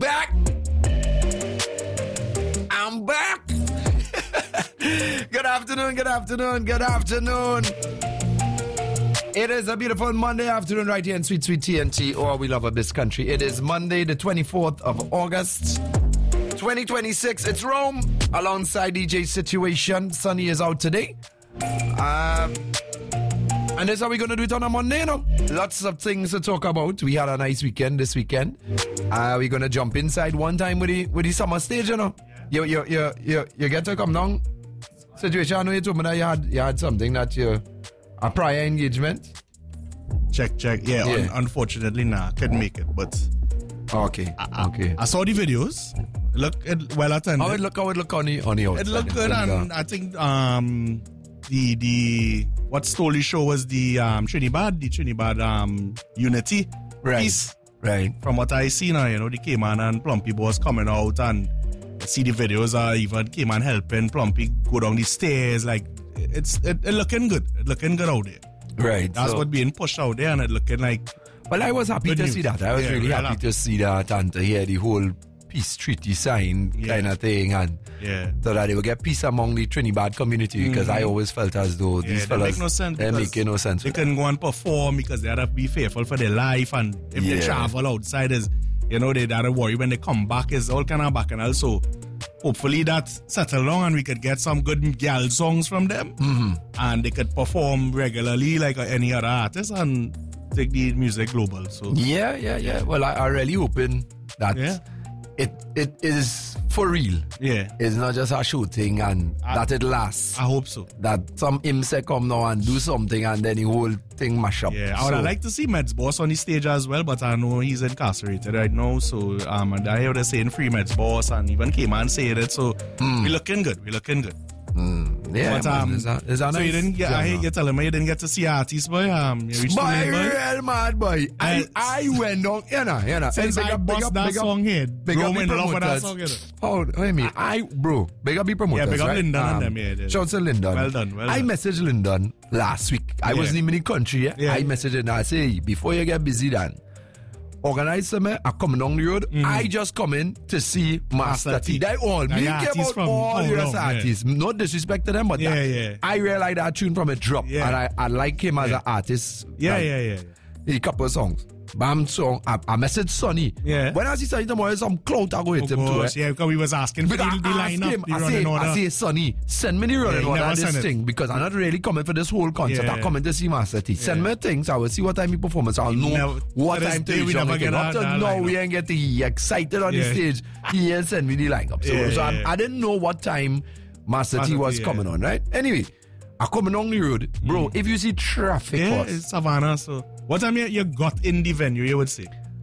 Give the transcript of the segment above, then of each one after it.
back. I'm back. Good afternoon. It is a beautiful Monday afternoon right here in sweet TNT. Oh, we love this country. It is Monday, the 24th of August, 2026. It's Rome alongside DJ Situation. Sunny is out today. And that's how we're going to do it on a Monday, you know. Lots of things to talk about. We had a nice weekend this weekend. We're going to jump inside one time with the summer stage, you know. You get to come down. Situation, I know you told me that you had something that a prior engagement. Check. Yeah. Unfortunately, couldn't make it, but okay. I saw the videos. Look well attended. How it look on the outside? It looked good, and I think the what stole the show was the Trinidad Unity piece. Right. From what I see now, you know, they came on and Plumpy was coming out and see the videos. Even came on helping Plumpy go down the stairs. Like it looking good. It looking good out there. Right. That's what being pushed out there, and it looking like. Well, I was happy to see that. I was really happy to see that and to hear the whole peace treaty sign kind of thing, and so that they will get peace among the Trinidad community, because I always felt as though these fellas they're making no sense. They couldn't go and perform because they had to be fearful for their life, and if they travel outside, is they had to worry when they come back, is all kind of back, and also hopefully that settle down and we could get some good gal songs from them, and they could perform regularly like any other artist and take the music global. So well, I really hoping that it is for real. Yeah. It's not just a shooting and that it lasts. I hope so. That some IMSEC come now and do something and then the whole thing mash up. Yeah, I would like to see Meds Boss on the stage as well, but I know he's incarcerated right now. So and I heard they're saying free Meds Boss, and even came and saying it. So we're looking good. Yeah, but, is that so nice? You didn't get, I hear you telling me you didn't get to see artists, boy. You reached real mad boy. I went down, you know. Since I bust that song here, big up in love with that song here. Oh, what do you mean? Big up the promoters. Yeah, big up right? Lyndon and them, Shout out to Lyndon. Well done. I messaged Lyndon last week. I wasn't even in the country. I messaged him and I say, before you get busy then, organize some, I come down the road. I just come in to see Master T. They all me care about all US artists. No disrespect to them, but I realized that tune from a drop, and I like him as an artist. A couple of songs. Bam song. I messaged Sonny. Yeah. When I see Sonny tomorrow, some clout I go hit him too. Yeah, because we was asking for the lineup. I say, Sonny, send me the running order of this thing, because I'm not really coming for this whole concert. I'm coming to see Master T. Send me things. I will see what time he performance. I'll know what time to reach on it. Up to now, we ain't getting excited on the stage. He ain't send me the lineup. So I didn't know what time Master T was coming on, right? Anyway, I coming on the road. Bro, if you see traffic, it's Savannah, so what time you got in the venue, you would say?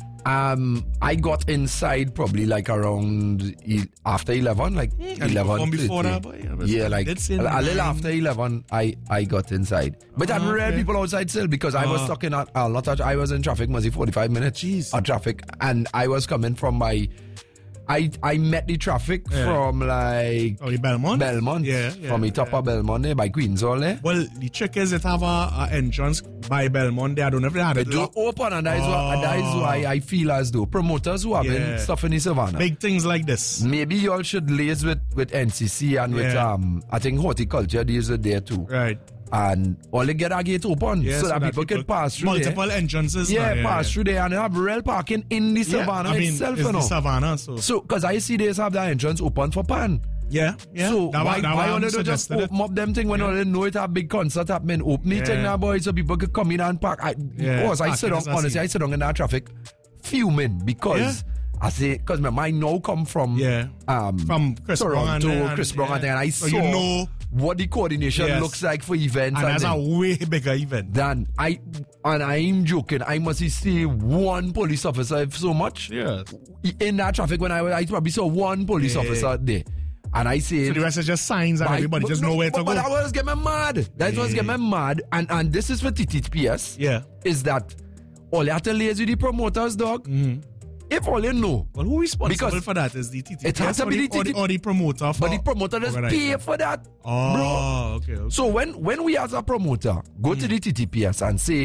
I got inside probably like around after 11, like 11. Before that, boy? Like a little after 11, I got inside. But I'm real people outside still, because I was stuck in I was in traffic, maybe 45 minutes of traffic, and I was coming from my. I met the traffic from like Belmont? From the top of Belmont there by Queens all there. Well, the trick is it have a entrance by Belmont there. I don't know if they had it locked. Open, and that is why I feel as though promoters who have been stuff in the Savannah, big things like this, maybe y'all should liaise with NCC and with I think horticulture deals with there too. Right. And all they get a gate open so that people can pass through multiple entrances. Pass through there, and they have real parking in the Savannah itself. It's the Savannah, so because I see they have the entrance open for pan. So why only they just open up them thing when all they know it a big concert happening? Open the thing now, boys, so people can come in and park. I sit down in that traffic fuming because I say, because my mind now come from Chris Toronto, Chris Brown, and I saw what the coordination looks like for events, and that's a way bigger event than I ain't joking. I must see one police officer if so much in that traffic. When I probably saw one police officer there. And I say, so the rest is just signs and everybody just know where to go. But that was getting me mad. That was getting me mad. And this is for TTPS. Is that all you have to liaise with the promoters, dog. If all you know. Well, who is responsible for that? Is the TTPS it has to be the TTPS or the promoter? But the promoter does pay for that, bro. Okay. So when we as a promoter go to the TTPS and say,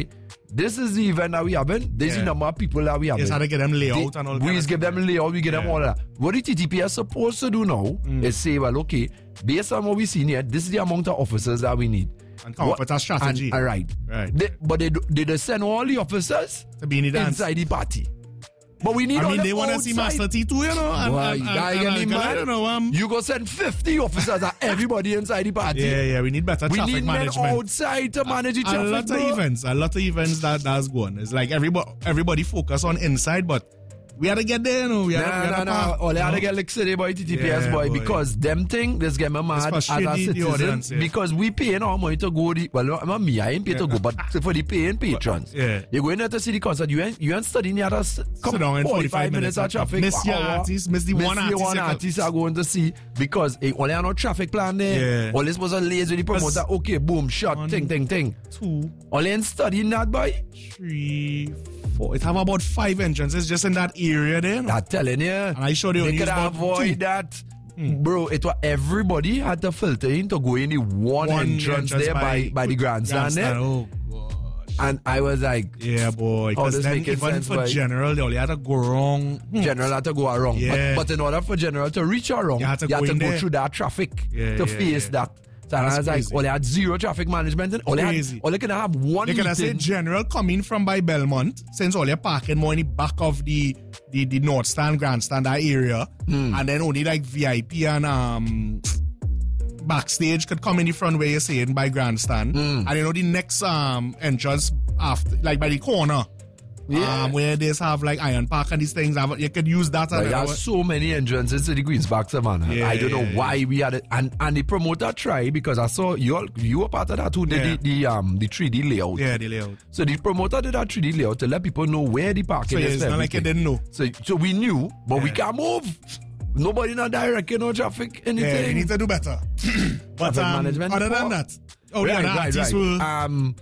this is the event that we having. This is the number of people that we having. Just how to get them layout and all that. We just give them layout, we give them all that. What the TTP is supposed to do now is say, well, okay, based on what we've seen here, this is the amount of officers that we need. And come up with a strategy. Right. But they just send all the officers to be in the dance. Inside the party. But we need they want to see Master T too, you know. You go send 50 officers and everybody inside the party. Yeah, we need better traffic management. We need men outside to manage the traffic. A lot of events that's going. It's like everybody focus on inside, but we had to get there, you know. We had to all they had to get like city boy, TTPS boy, because them thing, this get me mad as a citizen, because we paying our money to go, I ain't pay to go, but for the paying patrons. You go in there to see the concert, you ain't studying, you have to come 45 minutes of traffic. Miss the artist, miss the one artist are going to see, because only have no traffic plan there. All this was a lazy the promoter, okay, boom, shot, ting. 2. All ain't studying that boy. 3, 4. It have about 5 entrances just in that area there. I'm telling you. And I sure they could avoid that. Bro, it was everybody had to filter in to go in the one entrance there by the grandstand there. Oh, gosh. And I was like, yeah, boy. Because then even for General, they only had to go wrong. General had to go wrong. Yeah. But in order for General to reach wrong, you had to go through that traffic to face that. And I was like, they had zero traffic management. And all they can have one meeting. They can say General coming from by Belmont, since all you're parking more in the back of the North Stand, Grandstand, that area. And then only like VIP and backstage could come in the front where you're saying by Grandstand. And you know the next entrance after, like by the corner. Where they have like Iron Park and these things, you could use that. There are so many entrances to the Queen's Park Savannah. I don't know why we had it, and the promoter tried, because I saw you were part of that too. The 3D layout. Yeah, the layout. So the promoter did that 3D layout to let people know where the parking is. So it's not like you didn't know. So we knew, but we can't move. Nobody not directing no traffic anything. Yeah, we need to do better. But management other than that, right.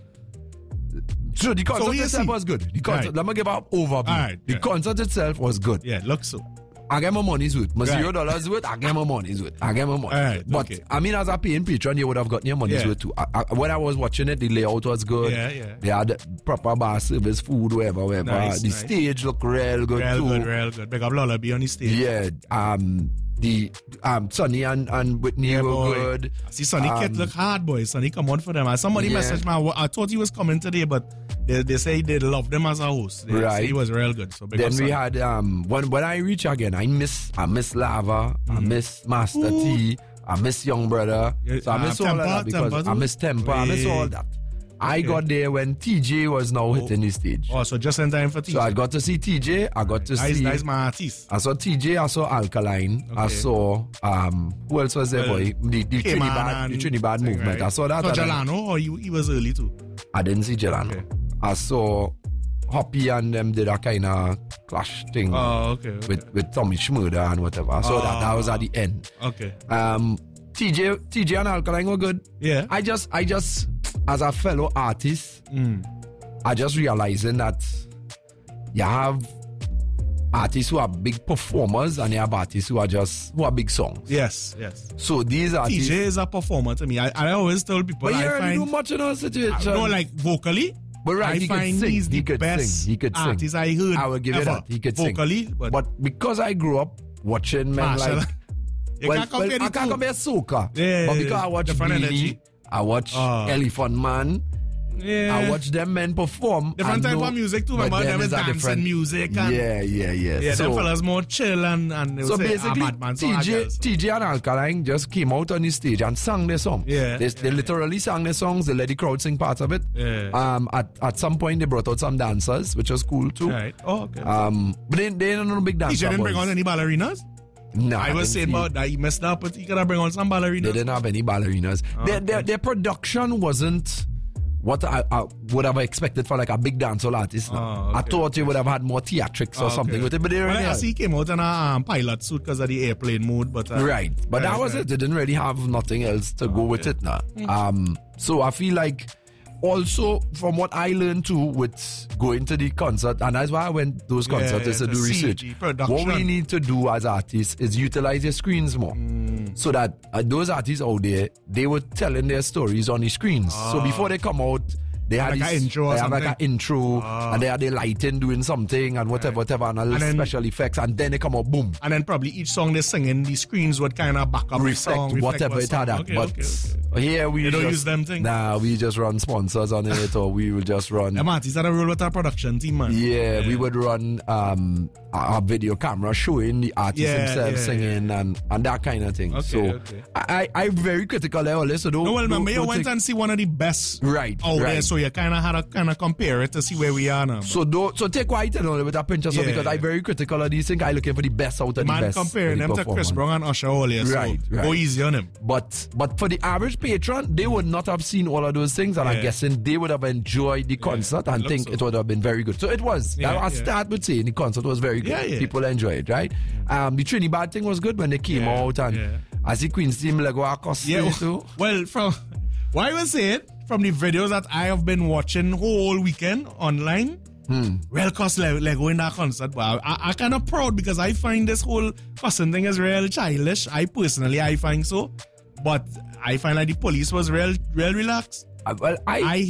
So the concert itself was good. The concert, let me give up overview. The concert itself was good. Yeah, looks so. I get my money's worth. My $0 worth, I get my money's worth. I get my money. But I mean, as a paying patron, you would have gotten your money's worth too. When I was watching it, the layout was good. They had proper bar service, food, whatever. Nice, the stage looked real good too. Real good. Big up Lullaby on the stage. Yeah. The Sonny and Whitney were good. See, Sonny Kit look hard, boy. Sonny come on for them. Somebody messaged me. I thought he was coming today, but they say they loved him as a host. They say he was real good. So then we had when I reach again, I miss Lava, I miss Master T, I miss Young Brother. So I miss all of that because I miss Temper, I miss all that. I got there when TJ was now hitting the stage. Oh, so just in time for TJ. So I got to see TJ. I got to see. Nice my artist. I saw TJ. I saw Alkaline. I saw who else was there, boy? The Trinidad movement. Right. I saw that. So Jelano, or he was early too? I didn't see Jelano. Okay. I saw Hoppy and them did a kind of clash thing. Oh, okay. With Tommy Schmurda and whatever. I saw that was at the end. Okay. TJ and Alkaline were good. Yeah. I just as a fellow artist, I just realizing that you have artists who are big performers and you have artists who are big songs. Yes. So these artists... TJ is a performer to me. I always tell people... But you already do much in our situation. No, like vocally... But right, I find he's the best artist I heard. I will give ever. it that. He could vocally, sing. But because I grew up watching men like... I can't compare soca. But because I watch Beanie, I watch Elephant Man. Yeah. I watch them men perform. Different type of music too. Remember them is dancing music. And yeah. So, them fellas more chill and so basically, TJ and Alkaline just came out on the stage and sang their song. Yeah. They literally sang their songs. They let the crowd sing part of it. Yeah. At some point they brought out some dancers, which was cool too. Right. Oh, okay. But they ain't no big dancers. TJ didn't bring on any ballerinas? No, I was saying about that he messed up, but he could have bring on some ballerinas. They didn't have any ballerinas. Their production wasn't what I would have expected for like a big dancehall artist. I thought they would have had more theatrics or something with it, but they really I see he came out in a pilot suit because of the airplane mode. But right, but that was it. They didn't really have nothing else to go with it now. So I feel like also from what I learned too with going to the concert, and that's why I went those concerts to do research. What we need to do as artists is utilize your screens more, so that those artists out there, they were telling their stories on the screens. So before they come out, they had like this, an intro or they have something. like an intro, and they had the lighting doing something and whatever, and all then, special effects, and then they come up, boom. And then probably each song they singing, the screens would kind of back up the song, whatever it had. Okay, but okay. here we don't just, use them things. Nah, we just run sponsors on it, or we will just run. Is that a rule with our production team, man? Yeah, we would run our video camera showing the artist himself singing and that kind of thing. I'm very critical there, always. So remember you went and see one of the best there, so you kind of had to compare it to see where we are now. So take what I tell you with a pinch of salt, because I'm very critical of these things. I'm looking for the best out of the best. Man comparing them to Chris Brown and Usher earlier, so go easy on him. But for the average patron, they would not have seen all of those things, and I'm guessing they would have enjoyed the concert and think it would have been very good. So it was. I'll start with saying the concert was very good. People enjoyed it, right? The Trinidad thing was good when they came out, and I see Queen's team Lego Acosta too. Well, from what I was saying, from the videos that I have been watching whole weekend online, real cost Lego in that concert. But I kind of proud because I find this whole cussing thing is real childish. I find so. But I find like the police was real relaxed. Well, I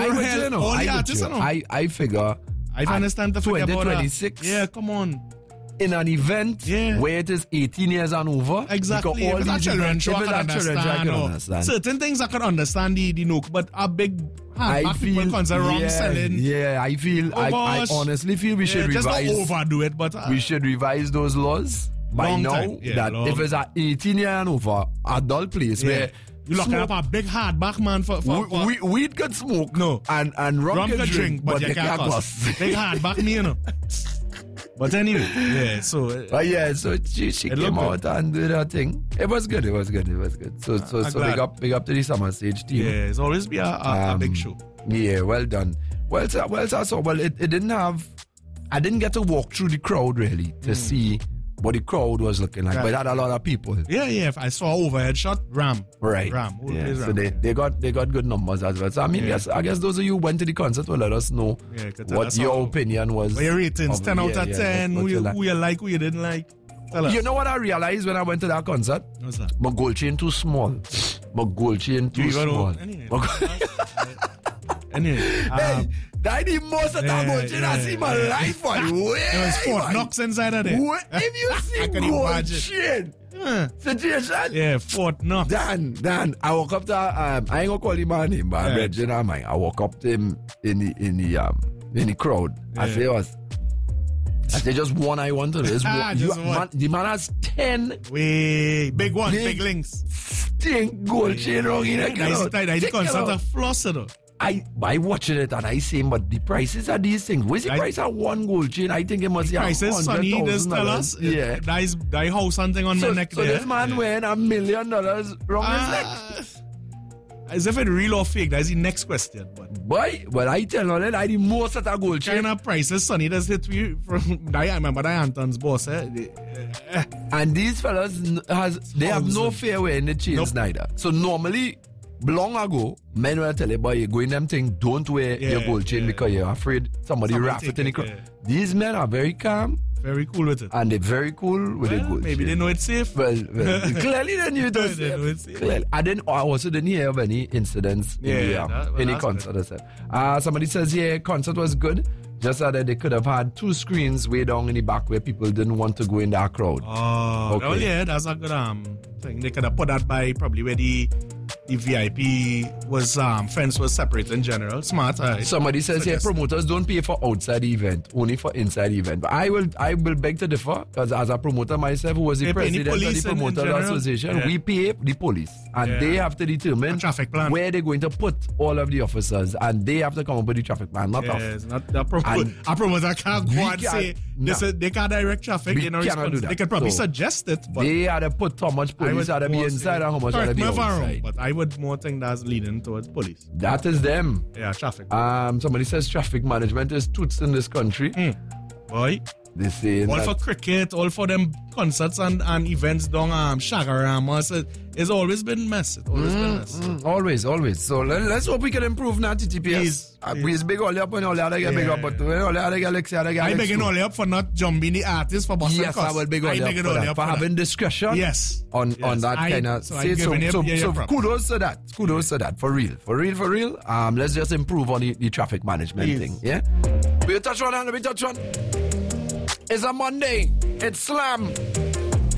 figure I understand the 2026. Yeah, come on. In an event where it is 18 years and over. Exactly. If it's a children show, I can understand. Certain things I can understand the nook, but a big people concert wrong selling. Yeah, I feel, I honestly feel we should revise. Just not overdo it, but we should revise those laws by now. If it's at 18 years and over, adult place where you locking up a big hardback, man, for weed can smoke. No. And rum can drink, but you can't cuss. Big hardback me, you know. But anyway, so she came out and did her thing. It was good. So big up to the Summer Stage team. Yeah, it's always be a big show. Yeah, well done. Well, it didn't have. I didn't get to walk through the crowd really to see what the crowd was looking like, but it had a lot of people. Yeah. I saw overhead shot. Ram. So they got good numbers as well. So I mean, I guess those of you who went to the concert will let us know what your opinion was. Your ratings, 10 out of 10. Who you like, who you didn't like. Tell us. You know what I realized when I went to that concert? What's that? My gold chain too small. Anyway, that the most of that gold chain I see in my life. There was Fort Knox inside of there. If you see gold chain situation. Yeah, Fort Knox. Dan, I woke up to I ain't gonna call him my name, but I woke up to him in the crowd. I say just one I want to do. The man has 10 big ones, big links. Stink gold chain wrong in the crowd. The concert of flossed. I watching it and I say, but the prices are these things. Where's the price of one gold chain? I think it must be prices, Sonny, just tell us. Yeah. That house something on the neck so there. this man wearing $1 million wrong his neck. As if it's real or fake. That's the next question. Boy, well, I tell you that I the most at a gold chain. Kind of prices, Sonny, does hit me from, I remember that Anton's boss, And these fellas, they have no fear wearing the chains neither. So normally, long ago, men will tell you, boy, you go in them thing, don't wear your gold chain because you're afraid somebody wrap it in the crowd. These men are very calm. Very cool with it. And they're very cool with the gold maybe chain. They know it's safe. Well clearly they knew it was safe. Clearly. I also didn't hear of any incidents in the concert. Somebody says, concert was good. Just that they could have had 2 screens way down in the back where people didn't want to go in that crowd. Oh, yeah, that's a good thing. They could have put that by probably where the VIP was fence was separate in general. Smart. Somebody says here promoters don't pay for outside the event, only for inside the event. But I will beg to differ, because as a promoter myself, who was the president of the Promoter Association, we pay the police, and they have to determine traffic plan where they're going to put all of the officers, and they have to come up with the traffic plan, not us. It's not the a promoter can't go and say they can't direct traffic. They can probably suggest it, but they had to put how much police had to be inside and how much had to be outside. But I would more think that's leading towards police. That is them. Yeah, traffic. Somebody says traffic management is toots in this country. Boy. They say all for cricket, all for them concerts and events down Shagarama. It's always been mess. Always. So let's hope we can improve now, TTPS. Please big all up and all the other get big up, but all the other Galaxy, I begging all up for not jumping the artists for Boston. Yes, I will big all up for having discussion. Yes. On that kind of. So kudos to that. Kudos to that. For real. Let's just improve on the traffic management thing. Yeah. We touch one. It's a Monday. It's Slam.